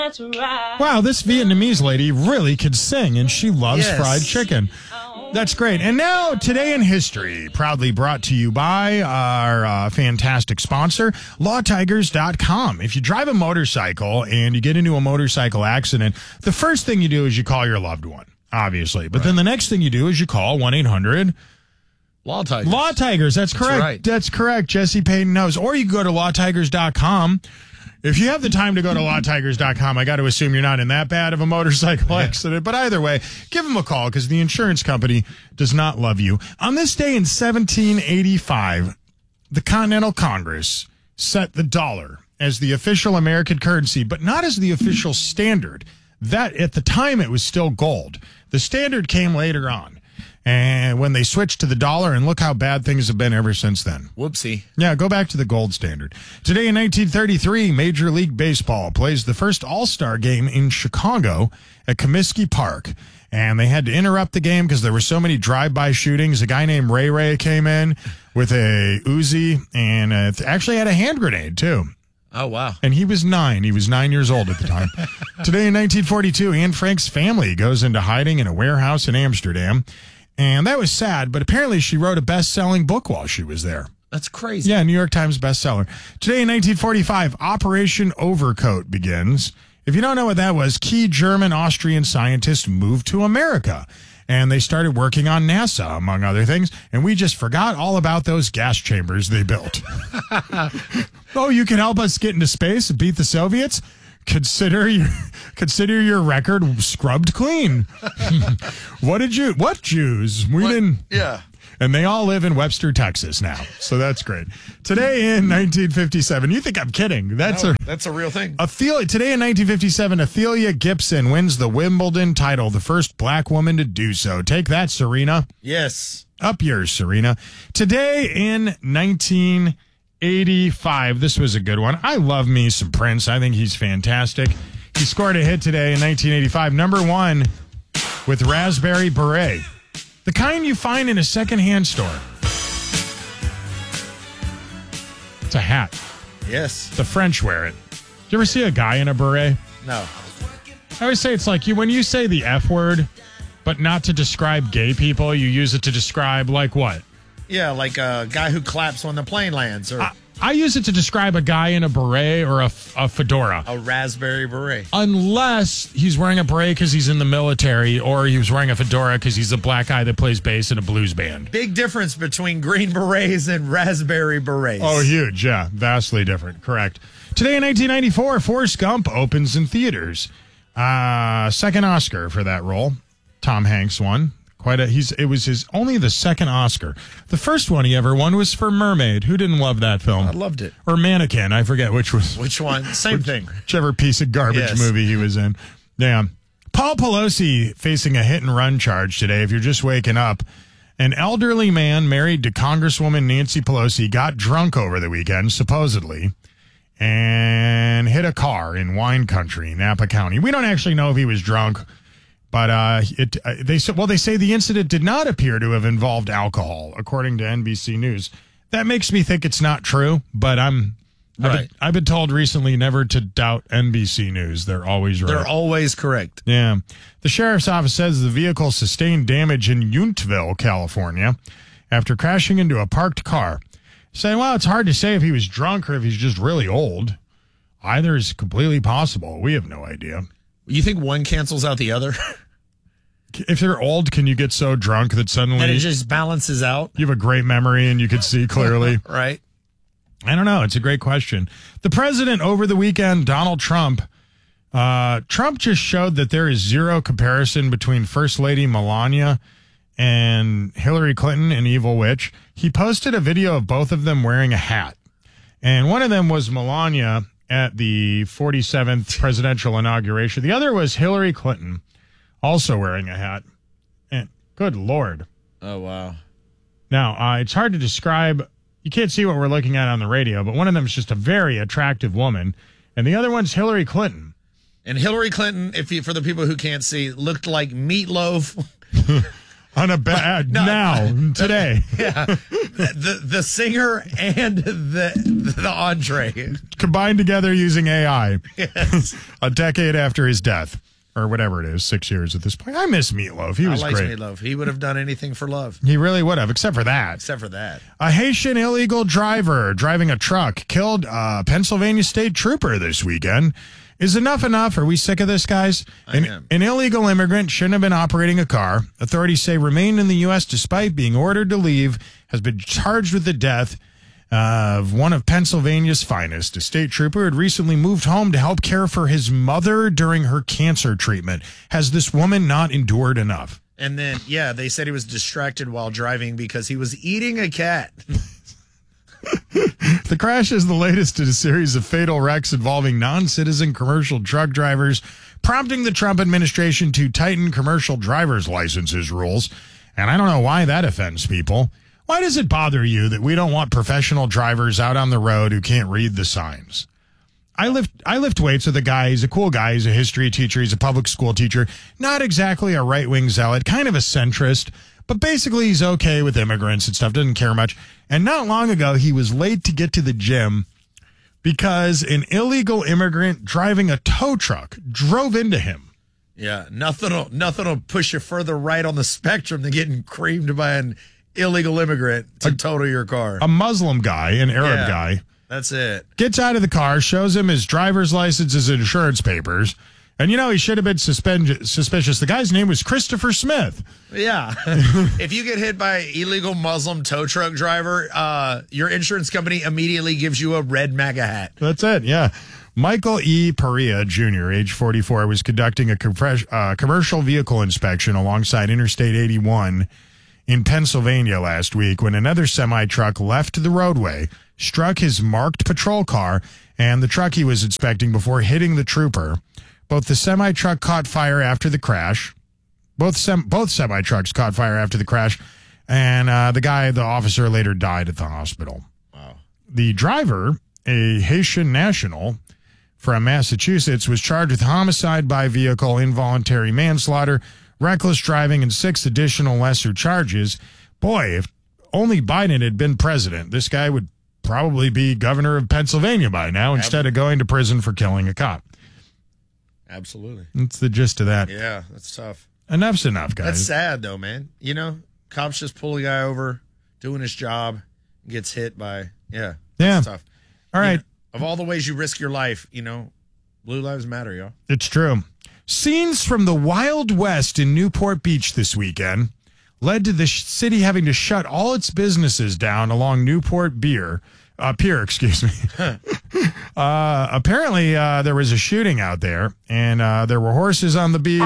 Wow, this Vietnamese lady really could sing, and she loves fried chicken. That's great. And now, Today in History, proudly brought to you by our fantastic sponsor, LawTigers.com. If you drive a motorcycle and you get into a motorcycle accident, the first thing you do is you call your loved one, obviously. But then the next thing you do is you call 1-800- Law Tigers. Law Tigers, that's correct. Right. That's correct. Jesse Payton knows. Or you can go to LawTigers.com. If you have the time to go to LawTigers.com, I got to assume you're not in that bad of a motorcycle accident. But either way, give them a call because the insurance company does not love you. On this day in 1785, the Continental Congress set the dollar as the official American currency, but not as the official standard. That, at the time, it was still gold. The standard came later on. And when they switched to the dollar, and look how bad things have been ever since then. Whoopsie. Yeah, go back to the gold standard. Today in 1933, Major League Baseball plays the first All-Star game in Chicago at Comiskey Park. And they had to interrupt the game because there were so many drive-by shootings. A guy named Ray came in with a Uzi and actually had a hand grenade, too. Oh, wow. And he was 9. He was 9 years old at the time. Today in 1942, Anne Frank's family goes into hiding in a warehouse in Amsterdam. And that was sad, but apparently she wrote a best-selling book while she was there. That's crazy. Yeah, New York Times bestseller. Today in 1945, Operation Overcoat begins. If you don't know what that was, key German-Austrian scientists moved to America. And they started working on NASA, among other things. And we just forgot all about those gas chambers they built. Oh, you can help us get into space and beat the Soviets? Consider your record scrubbed clean. What Jews? We didn't. Yeah. And they all live in Webster, Texas now. So that's great. Today in 1957, you think I'm kidding. That's a real thing. Today in 1957, Athelia Gibson wins the Wimbledon title, the first black woman to do so. Take that, Serena. Yes. Up yours, Serena. Today in 1985, this was a good one. I love me some Prince. I think he's fantastic. He scored a hit today in 1985, number 1 with Raspberry Beret. The kind you find in a secondhand store. It's a hat. Yes. The French wear it. Do you ever see a guy in a beret? No. I always say it's like when you say the F word, but not to describe gay people, you use it to describe like what? Yeah, like a guy who claps when the plane lands. Or I use it to describe a guy in a beret or a fedora. A raspberry beret. Unless he's wearing a beret because he's in the military, or he was wearing a fedora because he's a black guy that plays bass in a blues band. Big difference between green berets and raspberry berets. Oh, huge. Yeah, vastly different. Correct. Today in 1994, Forrest Gump opens in theaters. Second Oscar for that role. Tom Hanks won. It was his only the second Oscar. The first one he ever won was for Mermaid. Who didn't love that film? I loved it. Or Mannequin. I forget which was. Which one? Same thing. Whichever piece of garbage movie he was in. Yeah. Paul Pelosi facing a hit and run charge today. If you're just waking up, an elderly man married to Congresswoman Nancy Pelosi got drunk over the weekend, supposedly, and hit a car in wine country, Napa County. We don't actually know if he was drunk. But they say the incident did not appear to have involved alcohol, according to NBC News. That makes me think it's not true, but I've been told recently never to doubt NBC News. They're always right. They're always correct. Yeah. The sheriff's office says the vehicle sustained damage in Yountville, California, after crashing into a parked car. Saying, well, it's hard to say if he was drunk or if he's just really old. Either is completely possible. We have no idea. You think one cancels out the other? If you're old, can you get so drunk that suddenly... And it just balances out? You have a great memory and you can see clearly. Right. I don't know. It's a great question. The president over the weekend, Donald Trump, Trump just showed that there is zero comparison between First Lady Melania and Hillary Clinton, an evil witch. He posted a video of both of them wearing a hat. And one of them was Melania at the 47th presidential inauguration. The other was Hillary Clinton, also wearing a hat. And good Lord. Oh, wow. Now, it's hard to describe. You can't see what we're looking at on the radio, but one of them is just a very attractive woman, and the other one's Hillary Clinton. And Hillary Clinton, for the people who can't see, looked like Meatloaf on a today. Yeah, the singer and the entree combined together using AI. Yes. A decade after his death, or whatever it is, 6 years at this point. I miss Meatloaf. He was I like great. Meatloaf. He would have done anything for love. He really would have, except for that. A Haitian illegal driver driving a truck killed a Pennsylvania state trooper this weekend. Is enough? Are we sick of this, guys? An illegal immigrant shouldn't have been operating a car. Authorities say remained in the U.S. despite being ordered to leave, has been charged with the death of one of Pennsylvania's finest. A state trooper had recently moved home to help care for his mother during her cancer treatment. Has this woman not endured enough? And then, they said he was distracted while driving because he was eating a cat. The crash is the latest in a series of fatal wrecks involving non-citizen commercial truck drivers, prompting the Trump administration to tighten commercial driver's licenses rules. And I don't know why that offends people. Why does it bother you that we don't want professional drivers out on the road who can't read the signs? I lift weights with a guy. He's a cool guy. He's a history teacher. He's a public school teacher. Not exactly a right-wing zealot, kind of a centrist, but basically he's okay with immigrants and stuff, doesn't care much. And not long ago, he was late to get to the gym because an illegal immigrant driving a tow truck drove into him. Yeah, nothing will push you further right on the spectrum than getting creamed by an illegal immigrant to total your car. A Muslim guy, an Arab guy. That's it. Gets out of the car, shows him his driver's license, his insurance papers. And, he should have been suspicious. The guy's name was Christopher Smith. Yeah. If you get hit by an illegal Muslim tow truck driver, your insurance company immediately gives you a red MAGA hat. That's it, yeah. Michael E. Perea, Jr., age 44, was conducting a commercial vehicle inspection alongside Interstate 81 in Pennsylvania last week when another semi-truck left the roadway, struck his marked patrol car, and the truck he was inspecting before hitting the trooper. Both the semi-truck caught fire after the crash. Both semi-trucks caught fire after the crash, and the officer later died at the hospital. Wow. The driver, a Haitian national from Massachusetts, was charged with homicide by vehicle, involuntary manslaughter, reckless driving, and 6 additional lesser charges. Boy, if only Biden had been president, this guy would probably be governor of Pennsylvania by now instead of going to prison for killing a cop. Absolutely. That's the gist of that. Yeah, that's tough. Enough's enough, guys. That's sad, though, man. Cops just pull a guy over, doing his job, gets hit by, that's tough. All right. Of all the ways you risk your life, Blue Lives Matter, y'all. It's true. Scenes from the Wild West in Newport Beach this weekend led to the city having to shut all its businesses down along Newport Pier. Apparently, there was a shooting out there, and there were horses on the beach,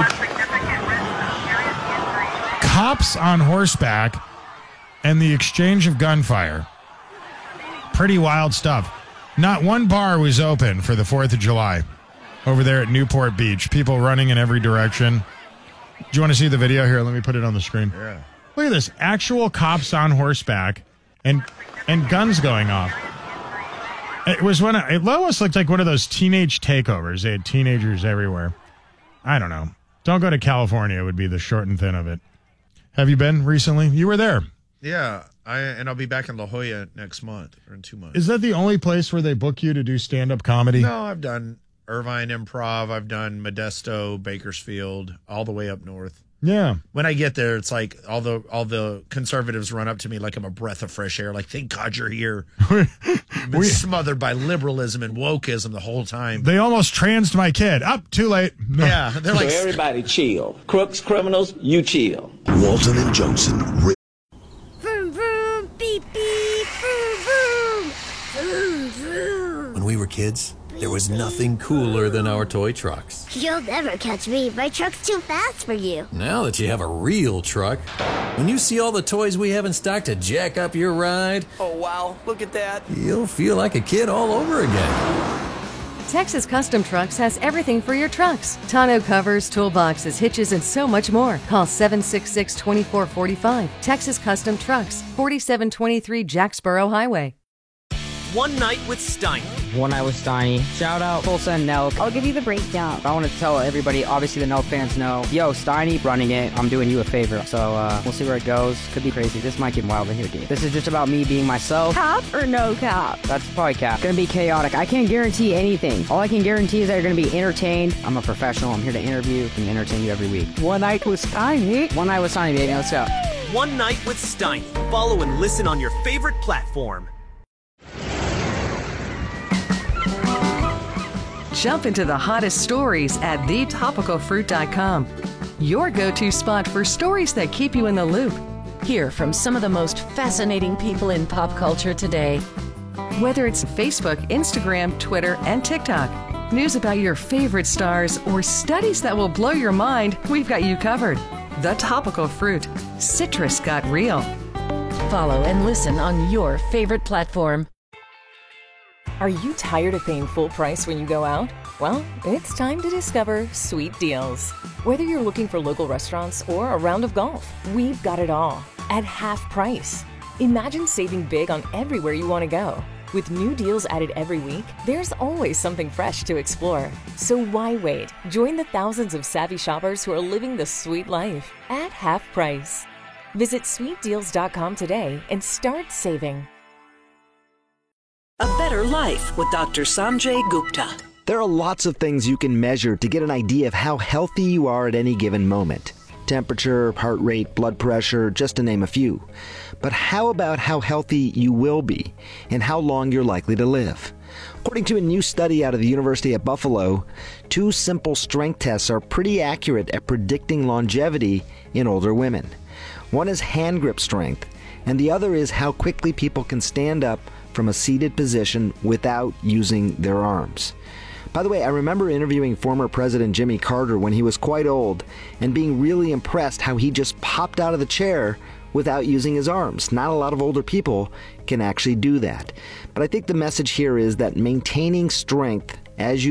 cops on horseback, and the exchange of gunfire. Pretty wild stuff. Not one bar was open for the 4th of July over there at Newport Beach. People running in every direction. Do you want to see the video here? Let me put it on the screen. Yeah. Look at this. Actual cops on horseback and guns going off. It almost looked like one of those teenage takeovers. They had teenagers everywhere. I don't know. Don't go to California would be the short and thin of it. Have you been recently? You were there. Yeah, I'll be back in La Jolla next month or in 2 months. Is that the only place where they book you to do stand-up comedy? No, I've done Irvine Improv. I've done Modesto, Bakersfield, all the way up north. Yeah. When I get there, it's like all the conservatives run up to me like I'm a breath of fresh air. Like, thank God you're here. I've been smothered by liberalism and wokeism the whole time. They almost transed my kid. Up, too late. No. Yeah, they're like, so everybody chill. Crooks, criminals, you chill. Walton and Johnson. Vroom, vroom, beep, beep, vroom, vroom. Vroom, vroom. When we were kids, there was nothing cooler than our toy trucks. You'll never catch me. My truck's too fast for you. Now that you have a real truck, when you see all the toys we have in stock to jack up your ride, oh wow, look at that. You'll feel like a kid all over again. Texas Custom Trucks has everything for your trucks. Tonneau covers, toolboxes, hitches, and so much more. Call 766-2445. Texas Custom Trucks, 4723 Jacksboro Highway. One Night with Steiner. One Night with Steiny. Shout out Full Send Nelk. I'll give you the breakdown. I want to tell everybody, obviously the Nelk fans know, yo, Steiny running it, I'm doing you a favor. So we'll see where it goes. Could be crazy. This might get wild in here, dude. This is just about me being myself. Cap or no cap? That's probably cap. Gonna be chaotic. I can't guarantee anything. All I can guarantee is that you're gonna be entertained. I'm a professional. I'm here to interview and entertain you every week. One Night with Steiny. One Night with Steiny, baby. Let's go. One Night with Steiny. Follow and listen on your favorite platform. Jump into the hottest stories at thetopicalfruit.com. Your go-to spot for stories that keep you in the loop. Hear from some of the most fascinating people in pop culture today. Whether it's Facebook, Instagram, Twitter, and TikTok, news about your favorite stars, or studies that will blow your mind, we've got you covered. The Topical Fruit. Citrus got real. Follow and listen on your favorite platform. Are you tired of paying full price when you go out? Well, it's time to discover Sweet Deals. Whether you're looking for local restaurants or a round of golf, we've got it all at half price. Imagine saving big on everywhere you want to go. With new deals added every week, there's always something fresh to explore. So why wait? Join the thousands of savvy shoppers who are living the sweet life at half price. Visit sweetdeals.com today and start saving. A Better Life with Dr. Sanjay Gupta. There are lots of things you can measure to get an idea of how healthy you are at any given moment. Temperature, heart rate, blood pressure, just to name a few. But how about how healthy you will be and how long you're likely to live? According to a new study out of the University at Buffalo, 2 simple strength tests are pretty accurate at predicting longevity in older women. One is hand grip strength, and the other is how quickly people can stand up from a seated position without using their arms. By the way, I remember interviewing former President Jimmy Carter when he was quite old and being really impressed how he just popped out of the chair without using his arms. Not a lot of older people can actually do that. But I think the message here is that maintaining strength as you